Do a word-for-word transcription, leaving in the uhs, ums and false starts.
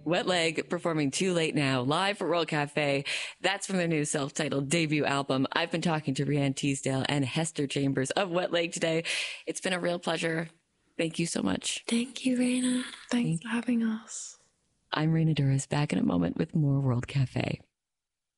Wet Leg performing Too Late Now live for World Cafe. That's from their new self-titled debut album. I've been talking to Rianne Teasdale and Hester Chambers of Wet Leg today. It's been a real pleasure. Thank you so much. Thank you, Raina. Thanks Thank for having us. I'm Raina Duras, back in a moment with more World Cafe.